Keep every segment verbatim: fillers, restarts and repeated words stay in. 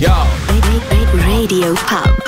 Yo. Radio Pub.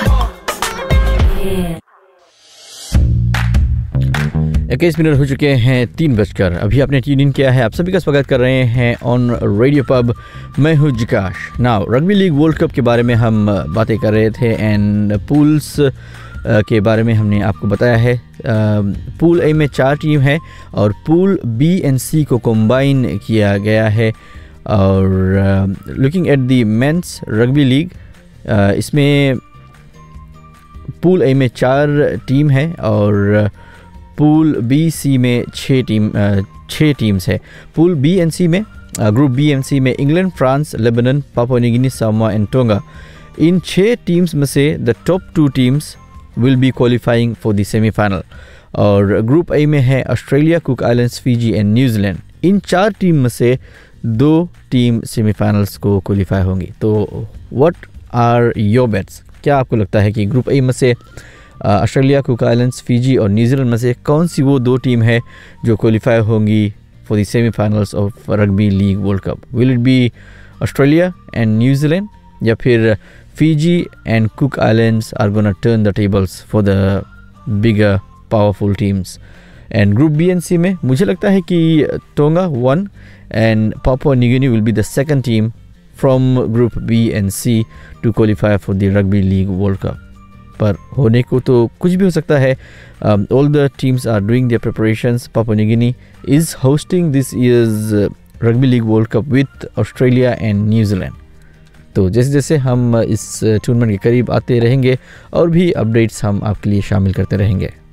इक्कीस minute हो चुके हैं तीन बजकर। अभी आपने ट्यून इन किया है। आप सभी का स्वागत कर रहे हैं ऑन रेडियो पब। मैं हूँ जिकाश। Now rugby league world cup के बारे में हम बातें कर रहे थे एंड पूल्स के बारे में हमने आपको बताया है। पूल ए में चार टीम है और पूल बी एंड सी को कंबाइन किया गया है। और looking at the mains rugby league, इसमें पूल ए में चार टीम है और पूल बी सी में छः टीम छः टीम्स है। पूल बी एंड सी में ग्रुप बी एंड सी में England, France, Lebanon, Papua New Guinea, Samoa and tonga. इन छः टीम्स में से the top two teams will be qualifying for the semifinal. और ग्रुप ए में है Australia, cook islands, Fiji and New Zealand. इन चार team में से दो टीम सेमीफाइनल्स को क्वालिफाई होंगी। तो व्हाट आर योर बेट्स? क्या आपको लगता है कि ग्रुप ए में से ऑस्ट्रेलिया, कुक आइलैंड्स, फिजी और न्यूजीलैंड में से कौन सी वो दो टीम है जो क्वालिफाई होंगी for the semifinals of rugby league world cup? Will it be Australia and New Zealand या फिर Fiji and cook islands are gonna turn the tables for the bigger powerful teams? And group B and सी में मुझे लगता है कि tonga one and Papua New Guinea will be the second team from group B and C to qualify for the rugby league world cup. पर होने को तो कुछ भी हो सकता है। All the teams are doing there preparations. Papua New Guinea is hosting this years rugby league world cup with Australia and New Zealand. तो जैसे जैसे हम इस टूर्नामेंट के करीब आते रहेंगे और भी अपडेट्स हम आपके लिए शामिल करते रहेंगे।